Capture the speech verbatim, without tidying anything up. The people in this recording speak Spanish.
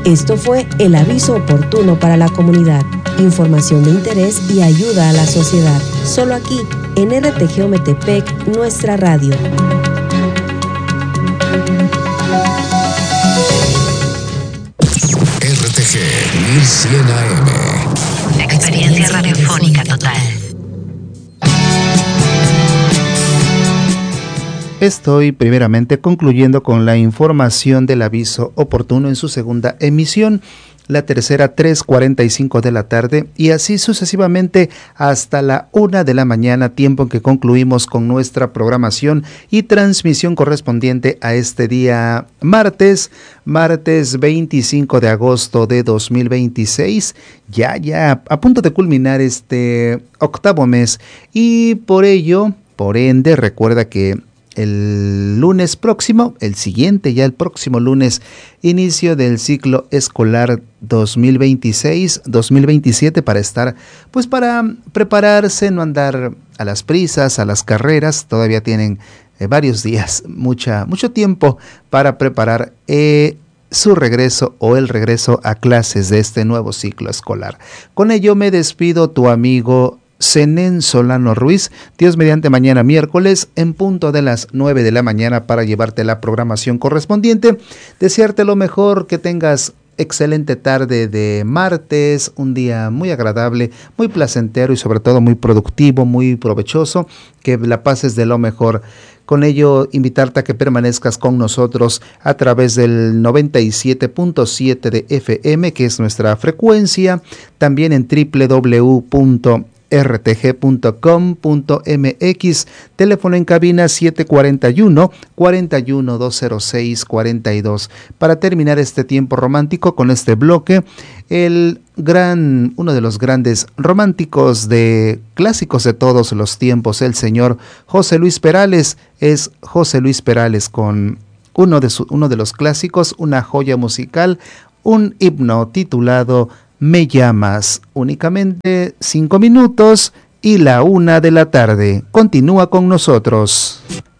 Esto fue el aviso oportuno para la comunidad. Información de interés y ayuda a la sociedad. Solo aquí, en R T G Ometepec, nuestra radio. R T G mil cien A M. Experiencia radiofónica total. Estoy primeramente concluyendo con la información del aviso oportuno en su segunda emisión, la tercera tres cuarenta y cinco de la tarde y así sucesivamente hasta la una de la mañana, tiempo en que concluimos con nuestra programación y transmisión correspondiente a este día martes, martes veinticinco de agosto de dos mil veintiséis, ya ya a punto de culminar este octavo mes y por ello, por ende, recuerda que el lunes próximo, el siguiente, ya el próximo lunes, inicio del ciclo escolar dos mil veintiséis dos mil veintisiete para estar, pues para prepararse, no andar a las prisas, a las carreras, todavía tienen eh, varios días, mucha, mucho tiempo para preparar eh, su regreso o el regreso a clases de este nuevo ciclo escolar. Con ello me despido, tu amigo Zenén Solano Ruiz, Dios mediante mañana miércoles en punto de las nueve de la mañana para llevarte la programación correspondiente, desearte lo mejor, que tengas excelente tarde de martes, un día muy agradable, muy placentero y sobre todo muy productivo, muy provechoso, que la pases de lo mejor. Con ello, invitarte a que permanezcas con nosotros a través del noventa y siete punto siete de F M, que es nuestra frecuencia, también en doble u doble u doble u punto r t g punto com punto m x, teléfono en cabina siete cuarenta y uno, cuarenta y uno, doscientos seis, cuarenta y dos. Para terminar este tiempo romántico con este bloque, el gran, uno de los grandes románticos de clásicos de todos los tiempos, el señor José Luis Perales, es José Luis Perales con uno de, su, uno de los clásicos, una joya musical, un himno titulado Me llamas, únicamente cinco minutos y la una de la tarde. Continúa con nosotros.